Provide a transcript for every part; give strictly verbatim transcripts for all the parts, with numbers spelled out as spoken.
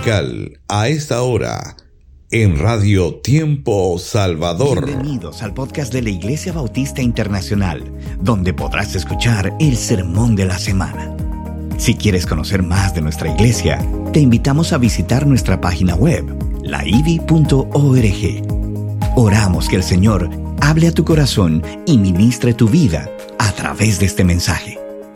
musical a esta hora en Radio Tiempo Salvador. Bienvenidos al podcast de la Iglesia Bautista Internacional, donde podrás escuchar el sermón de la semana. Si quieres conocer más de nuestra iglesia, te invitamos a visitar nuestra página web, la i v i punto org. Oramos que el Señor hable a tu corazón y ministre tu vida a través de este mensaje.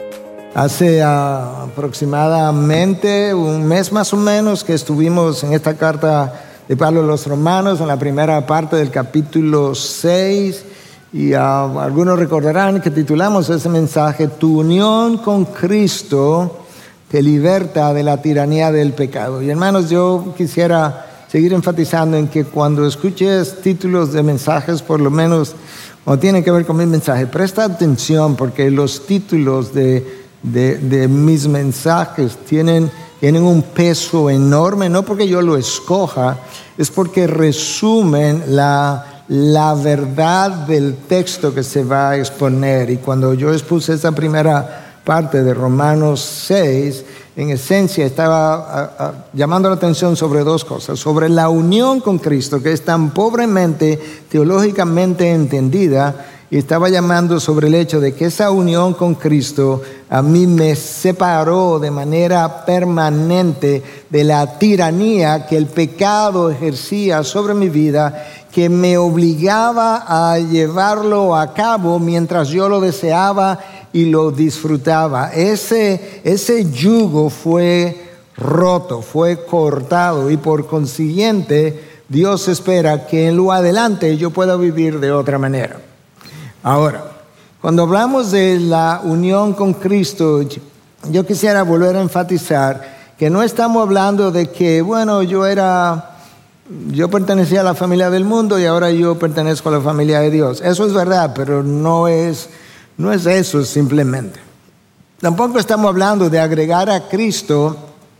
Hace uh, aproximadamente un mes más o menos que estuvimos en esta carta de Pablo a los Romanos, en la primera parte del capítulo seis, y uh, algunos recordarán que titulamos ese mensaje Tu unión con Cristo te liberta de la tiranía del pecado. Y hermanos, yo quisiera seguir enfatizando en que cuando escuches títulos de mensajes, por lo menos cuando tienen que ver con mi mensaje, presta atención, porque los títulos de De, de mis mensajes tienen, tienen un peso enorme, no porque yo lo escoja, es porque resumen la, la verdad del texto que se va a exponer. Y cuando yo expuse esa primera parte de Romanos seis, en esencia estaba a, a, llamando la atención sobre dos cosas: sobre la unión con Cristo, que es tan pobremente teológicamente entendida, y estaba llamando sobre el hecho de que esa unión con Cristo a mí me separó de manera permanente de la tiranía que el pecado ejercía sobre mi vida, que me obligaba a llevarlo a cabo mientras yo lo deseaba y lo disfrutaba. Ese, ese yugo fue roto, fue cortado, y por consiguiente Dios espera que en lo adelante yo pueda vivir de otra manera. Ahora, cuando hablamos de la unión con Cristo, yo quisiera volver a enfatizar que no estamos hablando de que, bueno, yo era, yo pertenecía a la familia del mundo y ahora yo pertenezco a la familia de Dios. Eso es verdad, pero no es, no es eso simplemente. Tampoco estamos hablando de agregar a Cristo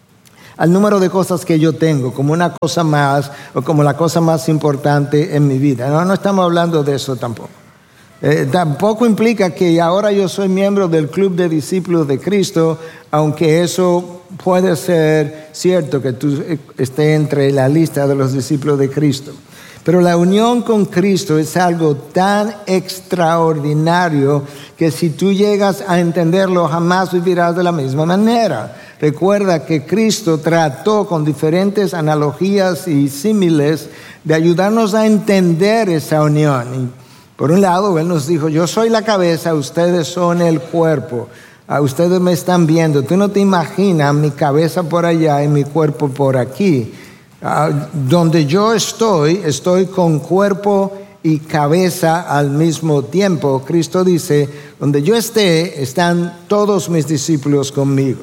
al número de cosas que yo tengo, como una cosa más o como la cosa más importante en mi vida. No, no estamos hablando de eso tampoco. Eh, tampoco implica que ahora yo soy miembro del club de discípulos de Cristo, aunque eso puede ser cierto que tú estés entre la lista de los discípulos de Cristo. Pero la unión con Cristo es algo tan extraordinario que si tú llegas a entenderlo, jamás vivirás de la misma manera. Recuerda que Cristo trató con diferentes analogías y símiles de ayudarnos a entender esa unión. Y por un lado, Él nos dijo: yo soy la cabeza, ustedes son el cuerpo. A ustedes me están viendo. Tú no te imaginas mi cabeza por allá y mi cuerpo por aquí. Uh, donde yo estoy, estoy con cuerpo y cabeza al mismo tiempo. Cristo dice: donde yo esté, están todos mis discípulos conmigo.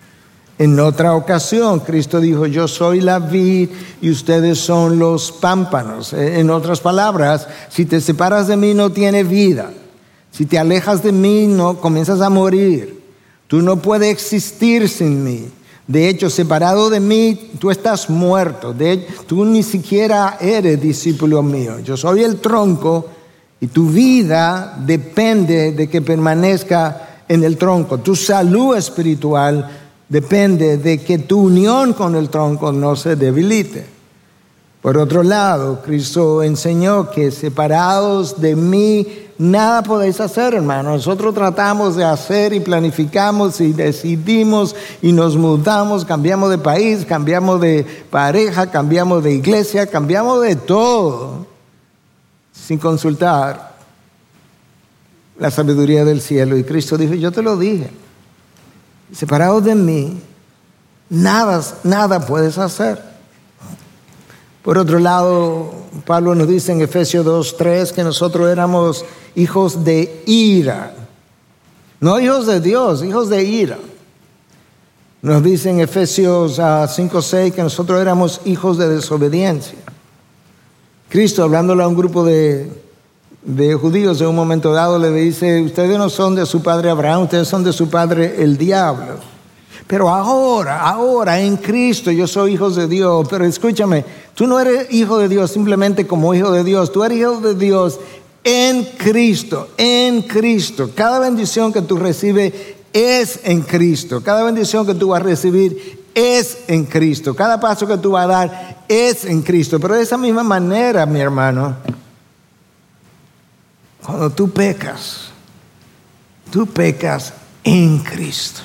En otra ocasión, Cristo dijo: yo soy la vid y ustedes son los pámpanos. En otras palabras, si te separas de mí, no tienes vida. Si te alejas de mí, no comienzas a morir. Tú no puedes existir sin mí. De hecho, separado de mí, tú estás muerto. De hecho, tú ni siquiera eres discípulo mío. Yo soy el tronco y tu vida depende de que permanezca en el tronco. Tu salud espiritual depende de que tu unión con el tronco no se debilite. Por otro lado, Cristo enseñó que separados de mí nada podéis hacer, hermano. Nosotros tratamos de hacer y planificamos y decidimos y nos mudamos, cambiamos de país, cambiamos de pareja, cambiamos de iglesia, cambiamos de todo, sin consultar la sabiduría del cielo. Y Cristo dijo: yo te lo dije. Separados de mí, nada, nada puedes hacer. Por otro lado, Pablo nos dice en Efesios dos tres que nosotros éramos hijos de ira. No hijos de Dios, hijos de ira. Nos dice en Efesios cinco seis que nosotros éramos hijos de desobediencia. Cristo, hablándole a un grupo de, de judíos en un momento dado, le dice: ustedes no son de su padre Abraham, ustedes son de su padre el diablo. Pero ahora, ahora en Cristo yo soy hijo de Dios. Pero escúchame, tú no eres hijo de Dios simplemente como hijo de Dios. Tú eres hijo de Dios en Cristo, en Cristo. Cada bendición que tú recibes es en Cristo. Cada bendición que tú vas a recibir es en Cristo. Cada paso que tú vas a dar es en Cristo. Pero de esa misma manera, mi hermano, cuando tú pecas, tú pecas en Cristo.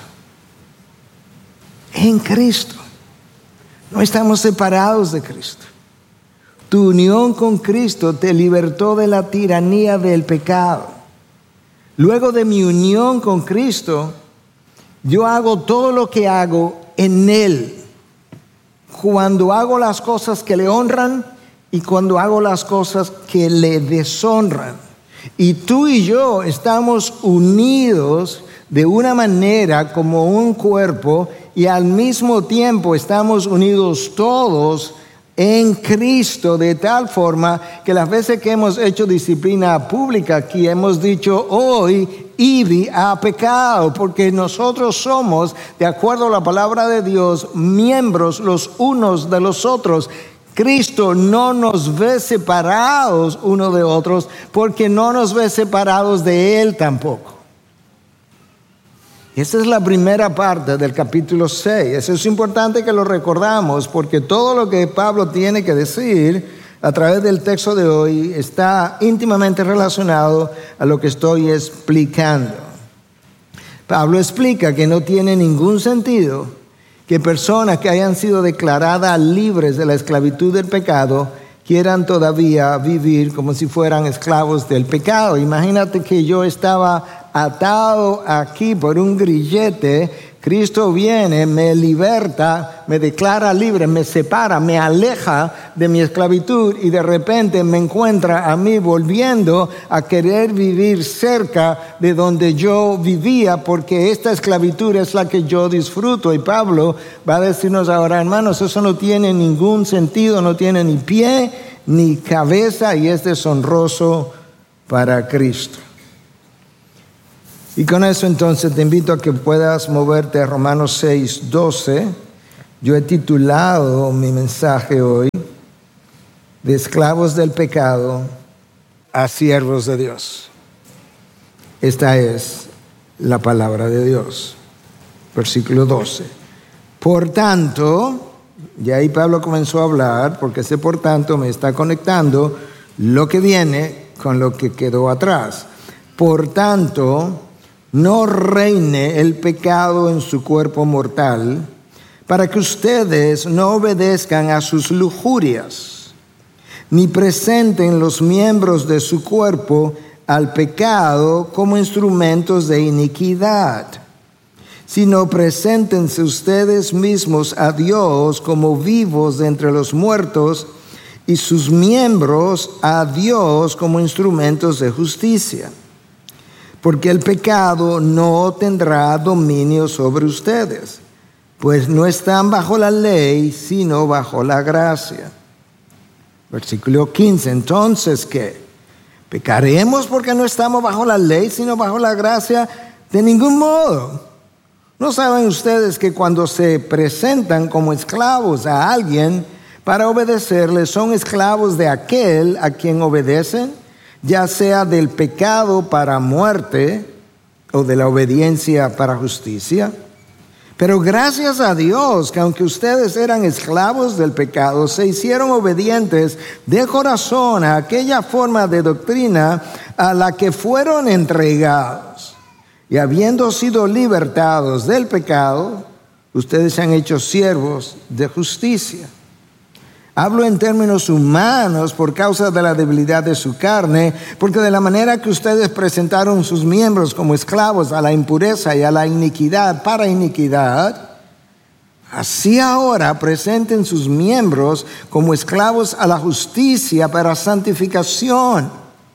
En Cristo. No estamos separados de Cristo. Tu unión con Cristo te libertó de la tiranía del pecado. Luego de mi unión con Cristo, yo hago todo lo que hago en Él. Cuando hago las cosas que le honran y cuando hago las cosas que le deshonran. Y tú y yo estamos unidos de una manera como un cuerpo y al mismo tiempo estamos unidos todos en Cristo, de tal forma que las veces que hemos hecho disciplina pública aquí hemos dicho hoy Ivy ha pecado, porque nosotros somos, de acuerdo a la palabra de Dios, miembros los unos de los otros. Cristo no nos ve separados unos de otros, porque no nos ve separados de Él tampoco. Esa es la primera parte del capítulo seis. Eso es importante que lo recordamos, porque todo lo que Pablo tiene que decir a través del texto de hoy está íntimamente relacionado a lo que estoy explicando. Pablo explica que no tiene ningún sentido que personas que hayan sido declaradas libres de la esclavitud del pecado quieran todavía vivir como si fueran esclavos del pecado. Imagínate que yo estaba atado aquí por un grillete. Cristo viene, me liberta, me declara libre, me separa, me aleja de mi esclavitud y de repente me encuentra a mí volviendo a querer vivir cerca de donde yo vivía, porque esta esclavitud es la que yo disfruto. Y Pablo va a decirnos ahora, hermanos, eso no tiene ningún sentido, no tiene ni pie ni cabeza y es deshonroso para Cristo. Y con eso entonces te invito a que puedas moverte a Romanos seis, doce. Yo he titulado mi mensaje hoy, de esclavos del pecado a siervos de Dios. Esta es la palabra de Dios. Versículo doce. Por tanto, y ahí Pablo comenzó a hablar, porque ese por tanto me está conectando lo que viene con lo que quedó atrás. Por tanto, no reine el pecado en su cuerpo mortal, para que ustedes no obedezcan a sus lujurias, ni presenten los miembros de su cuerpo al pecado como instrumentos de iniquidad, sino preséntense ustedes mismos a Dios como vivos de entre los muertos, y sus miembros a Dios como instrumentos de justicia. Porque el pecado no tendrá dominio sobre ustedes, pues no están bajo la ley, sino bajo la gracia. Versículo quince, entonces, ¿qué? ¿Pecaremos porque no estamos bajo la ley, sino bajo la gracia? De ningún modo. ¿No saben ustedes que cuando se presentan como esclavos a alguien para obedecerle, son esclavos de aquel a quien obedecen? Ya sea del pecado para muerte o de la obediencia para justicia. Pero gracias a Dios que aunque ustedes eran esclavos del pecado, se hicieron obedientes de corazón a aquella forma de doctrina a la que fueron entregados. Y habiendo sido libertados del pecado, ustedes se han hecho siervos de justicia. Hablo en términos humanos por causa de la debilidad de su carne, porque de la manera que ustedes presentaron sus miembros como esclavos a la impureza y a la iniquidad para iniquidad, así ahora presenten sus miembros como esclavos a la justicia para santificación.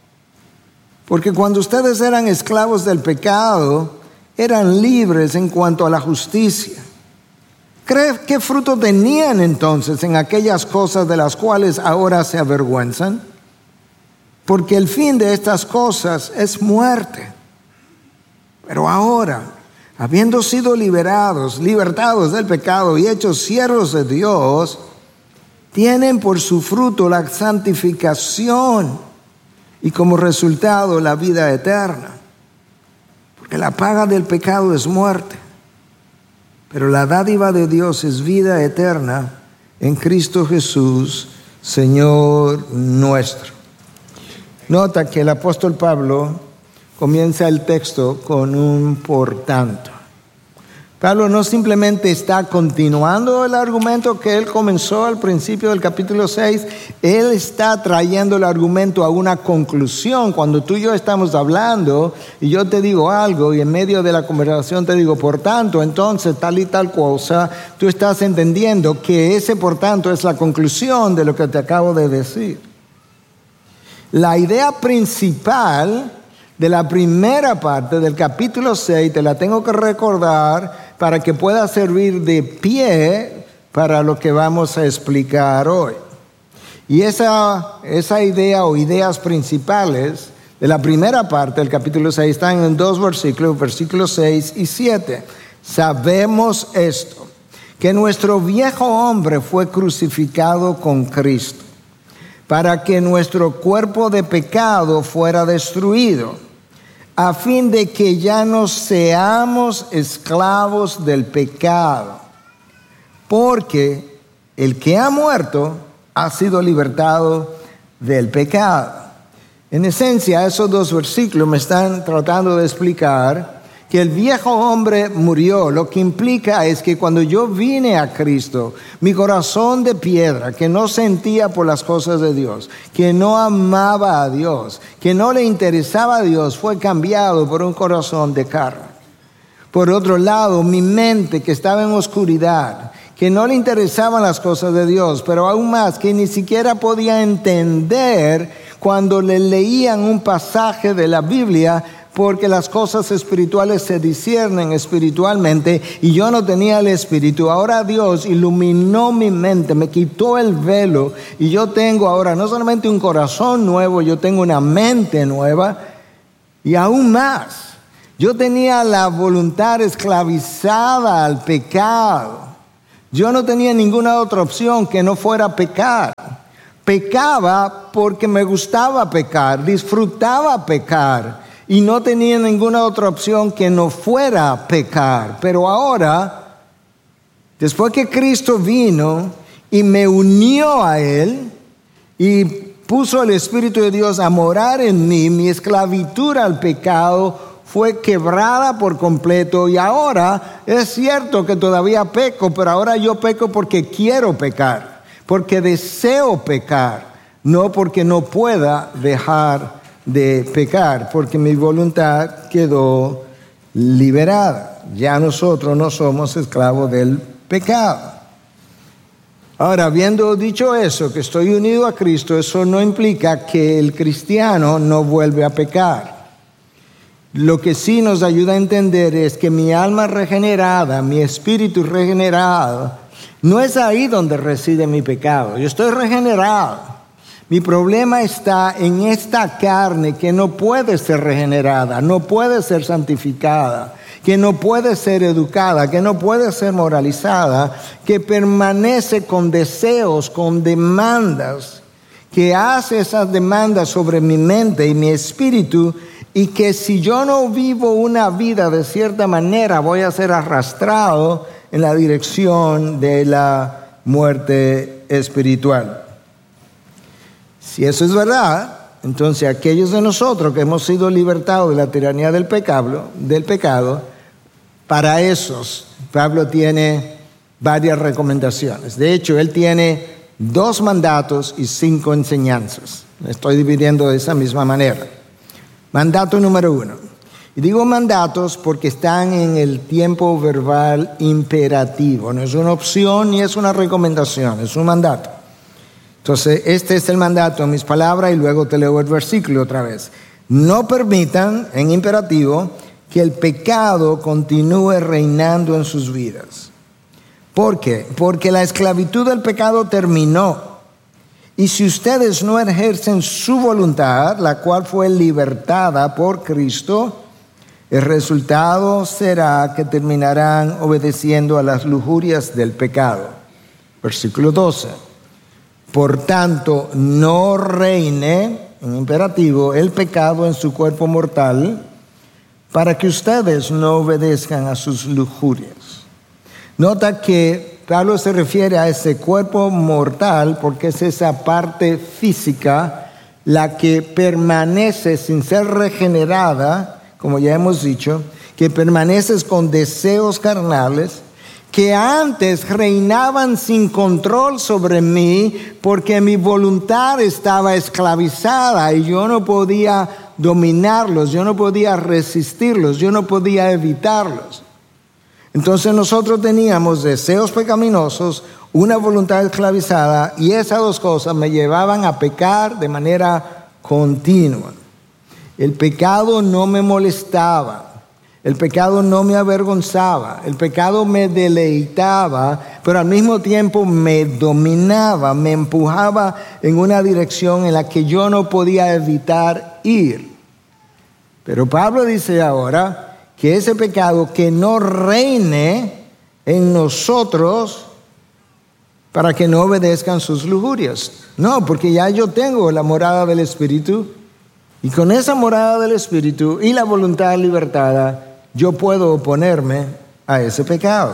Porque cuando ustedes eran esclavos del pecado, eran libres en cuanto a la justicia. ¿Qué fruto tenían entonces en aquellas cosas de las cuales ahora se avergüenzan? Porque el fin de estas cosas es muerte. Pero ahora, habiendo sido liberados, libertados del pecado y hechos siervos de Dios, tienen por su fruto la santificación y como resultado la vida eterna. Porque la paga del pecado es muerte. Pero la dádiva de Dios es vida eterna en Cristo Jesús, Señor nuestro. Nota que el apóstol Pablo comienza el texto con un por tanto. Pablo no simplemente está continuando el argumento que él comenzó al principio del capítulo seis, él está trayendo el argumento a una conclusión. Cuando tú y yo estamos hablando y yo te digo algo y en medio de la conversación te digo por tanto, entonces tal y tal cosa, tú estás entendiendo que ese por tanto es la conclusión de lo que te acabo de decir. La idea principal de la primera parte del capítulo seis, te la tengo que recordar para que pueda servir de pie para lo que vamos a explicar hoy. Y esa, esa idea o ideas principales de la primera parte del capítulo seis están en dos versículos, versículos seis y siete. Sabemos esto, que nuestro viejo hombre fue crucificado con Cristo, para que nuestro cuerpo de pecado fuera destruido, a fin de que ya no seamos esclavos del pecado, porque el que ha muerto ha sido libertado del pecado. En esencia, esos dos versículos me están tratando de explicar que el viejo hombre murió. Lo que implica es que cuando yo vine a Cristo, mi corazón de piedra, que no sentía por las cosas de Dios, que no amaba a Dios, que no le interesaba a Dios, fue cambiado por un corazón de carne. Por otro lado, mi mente, que estaba en oscuridad, que no le interesaban las cosas de Dios, pero aún más, que ni siquiera podía entender cuando le leían un pasaje de la Biblia, porque las cosas espirituales se disciernen espiritualmente y yo no tenía el espíritu. Ahora Dios iluminó mi mente, me quitó el velo y yo tengo ahora no solamente un corazón nuevo, yo tengo una mente nueva y aún más. Yo tenía la voluntad esclavizada al pecado. Yo no tenía ninguna otra opción que no fuera pecar. Pecaba porque me gustaba pecar, disfrutaba pecar. Y no tenía ninguna otra opción que no fuera pecar. Pero ahora, después que Cristo vino y me unió a Él y puso el Espíritu de Dios a morar en mí, mi esclavitud al pecado fue quebrada por completo. Y ahora es cierto que todavía peco, pero ahora yo peco porque quiero pecar, porque deseo pecar, no porque no pueda dejar de pecar, porque mi voluntad quedó liberada. Ya nosotros no somos esclavos del pecado. Ahora, habiendo dicho eso, que estoy unido a Cristo, eso no implica que el cristiano no vuelve a pecar. Lo que sí nos ayuda a entender es que mi alma regenerada, mi espíritu regenerado, no es ahí donde reside mi pecado. Yo estoy regenerado. Mi problema está en esta carne que no puede ser regenerada, no puede ser santificada, que no puede ser educada, que no puede ser moralizada, que permanece con deseos, con demandas, que hace esas demandas sobre mi mente y mi espíritu, y que si yo no vivo una vida de cierta manera, voy a ser arrastrado en la dirección de la muerte espiritual. Si eso es verdad, entonces aquellos de nosotros que hemos sido libertados de la tiranía del pecado, del pecado, para esos Pablo tiene varias recomendaciones. De hecho, él tiene dos mandatos y cinco enseñanzas. Me estoy dividiendo de esa misma manera. Mandato número uno. Y digo mandatos porque están en el tiempo verbal imperativo. No es una opción ni es una recomendación, es un mandato. Entonces, este es el mandato en mis palabras y luego te leo el versículo otra vez. No permitan, en imperativo, que el pecado continúe reinando en sus vidas. ¿Por qué? Porque la esclavitud del pecado terminó. Y si ustedes no ejercen su voluntad, la cual fue libertada por Cristo, el resultado será que terminarán obedeciendo a las lujurias del pecado. Versículo doce. Por tanto, no reine, en imperativo, el pecado en su cuerpo mortal, para que ustedes no obedezcan a sus lujurias. Nota que Pablo se refiere a ese cuerpo mortal porque es esa parte física la que permanece sin ser regenerada, como ya hemos dicho, que permaneces con deseos carnales, que antes reinaban sin control sobre mí porque mi voluntad estaba esclavizada y yo no podía dominarlos, yo no podía resistirlos, yo no podía evitarlos. Entonces nosotros teníamos deseos pecaminosos, una voluntad esclavizada, y esas dos cosas me llevaban a pecar de manera continua. El pecado no me molestaba. El pecado no me avergonzaba, el pecado me deleitaba, pero al mismo tiempo me dominaba, me empujaba en una dirección en la que yo no podía evitar ir. Pero Pablo dice ahora que ese pecado que no reine en nosotros para que no obedezcan sus lujurias. No, porque ya yo tengo la morada del Espíritu, y con esa morada del Espíritu y la voluntad libertada, yo puedo oponerme a ese pecado.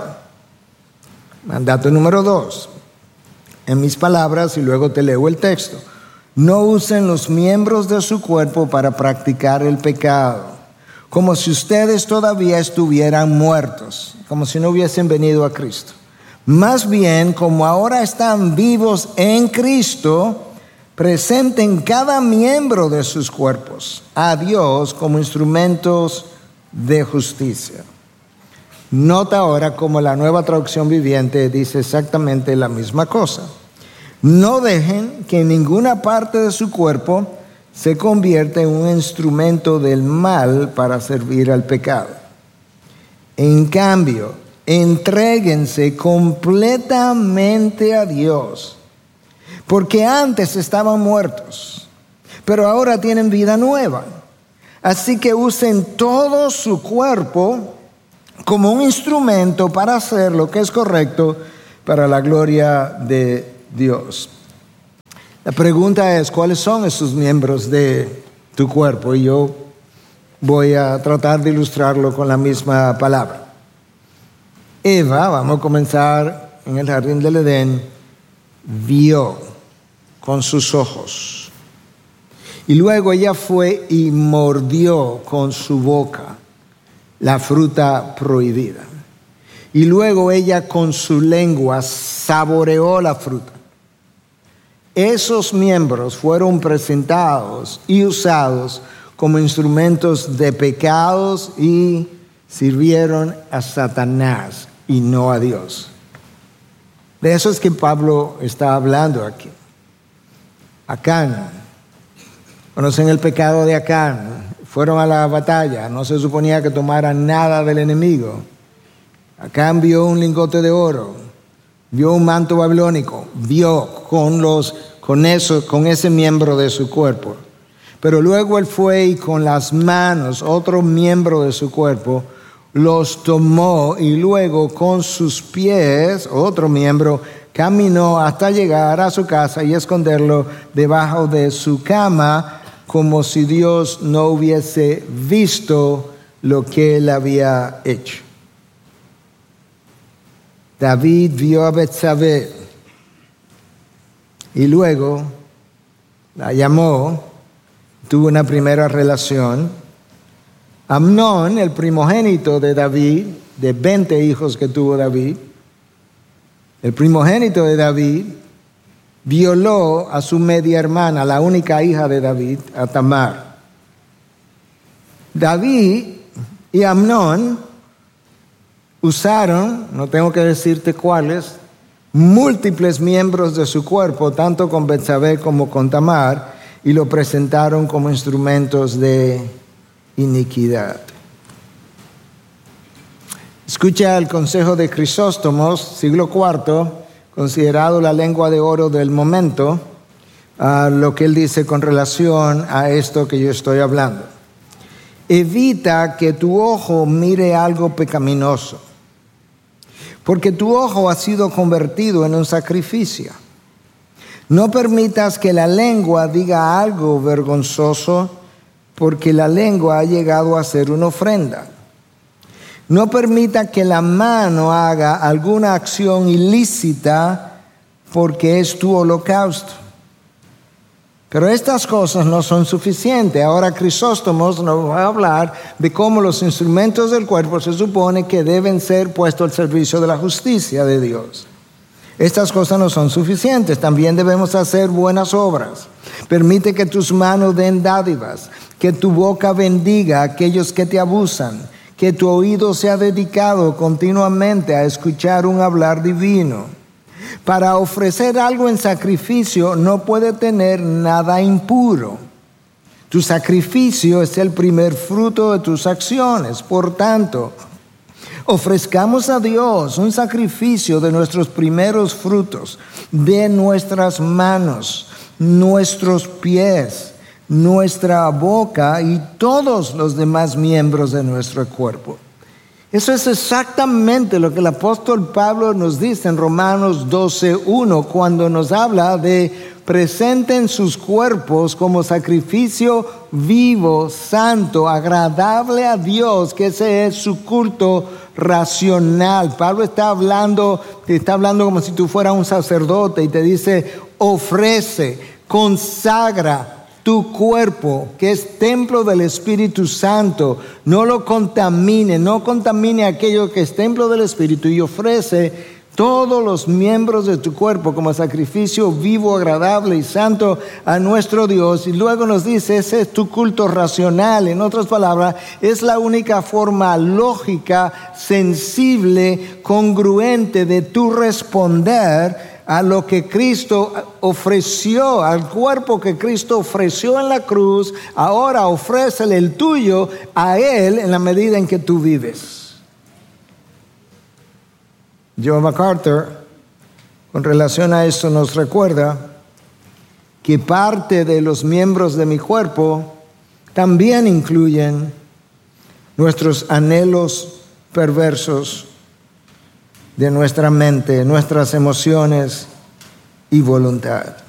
Mandato número dos. En mis palabras, y luego te leo el texto. No usen los miembros de su cuerpo para practicar el pecado, como si ustedes todavía estuvieran muertos, como si no hubiesen venido a Cristo. Más bien, como ahora están vivos en Cristo, presenten cada miembro de sus cuerpos a Dios como instrumentos de justicia. Nota ahora como la Nueva Traducción Viviente dice exactamente la misma cosa. No dejen que ninguna parte de su cuerpo se convierta en un instrumento del mal para servir al pecado. En cambio, entréguense completamente a Dios, porque antes estaban muertos, pero ahora tienen vida nueva. Así que usen todo su cuerpo como un instrumento para hacer lo que es correcto para la gloria de Dios. La pregunta es, ¿cuáles son esos miembros de tu cuerpo? Y yo voy a tratar de ilustrarlo con la misma palabra. Eva, vamos a comenzar en el jardín del Edén, vio con sus ojos. Y luego ella fue y mordió con su boca la fruta prohibida. Y luego ella con su lengua saboreó la fruta. Esos miembros fueron presentados y usados como instrumentos de pecados y sirvieron a Satanás y no a Dios. De eso es que Pablo está hablando aquí. Acán. Conocen el pecado de Acán. Fueron a la batalla. No se suponía que tomaran nada del enemigo. Acán vio un lingote de oro. Vio un manto babilónico. Vio con, los, con, eso, con ese miembro de su cuerpo. Pero luego él fue y con las manos, otro miembro de su cuerpo, los tomó y luego con sus pies, otro miembro, caminó hasta llegar a su casa y esconderlo debajo de su cama, como si Dios no hubiese visto lo que él había hecho. David vio a Betsabé y luego la llamó, tuvo una primera relación. Amnón, el primogénito de David, de veinte hijos que tuvo David, el primogénito de David, violó a su media hermana, la única hija de David, a Tamar. David y Amnón usaron, no tengo que decirte cuáles, múltiples miembros de su cuerpo, tanto con Betsabé como con Tamar, y lo presentaron como instrumentos de iniquidad. Escucha el consejo de Crisóstomos, siglo cuarto, considerado la lengua de oro del momento, uh, lo que él dice con relación a esto que yo estoy hablando. Evita que tu ojo mire algo pecaminoso, porque tu ojo ha sido convertido en un sacrificio. No permitas que la lengua diga algo vergonzoso, porque la lengua ha llegado a ser una ofrenda. No permita que la mano haga alguna acción ilícita porque es tu holocausto. Pero estas cosas no son suficientes. Ahora Crisóstomo nos va a hablar de cómo los instrumentos del cuerpo se supone que deben ser puestos al servicio de la justicia de Dios. Estas cosas no son suficientes. También debemos hacer buenas obras. Permite que tus manos den dádivas, que tu boca bendiga a aquellos que te abusan, que tu oído sea dedicado continuamente a escuchar un hablar divino. Para ofrecer algo en sacrificio no puede tener nada impuro. Tu sacrificio es el primer fruto de tus acciones. Por tanto, ofrezcamos a Dios un sacrificio de nuestros primeros frutos, de nuestras manos, nuestros pies, nuestra boca y todos los demás miembros de nuestro cuerpo. Eso es exactamente lo que el apóstol Pablo nos dice en Romanos doce uno, cuando nos habla de presenten sus cuerpos como sacrificio vivo, santo, agradable a Dios, que ese es su culto racional. Pablo está hablando, te está hablando como si tú fueras un sacerdote y te dice, ofrece, consagra tu cuerpo, que es templo del Espíritu Santo. No lo contamine, no contamine aquello que es templo del Espíritu, y ofrece todos los miembros de tu cuerpo como sacrificio vivo, agradable y santo a nuestro Dios. Y luego nos dice, ese es tu culto racional. En otras palabras, es la única forma lógica, sensible, congruente de tu responder a lo que Cristo ofreció, al cuerpo que Cristo ofreció en la cruz. Ahora ofrécele el tuyo a Él en la medida en que tú vives. John MacArthur, con relación a esto, nos recuerda que parte de los miembros de mi cuerpo también incluyen nuestros anhelos perversos de nuestra mente, nuestras emociones y voluntad.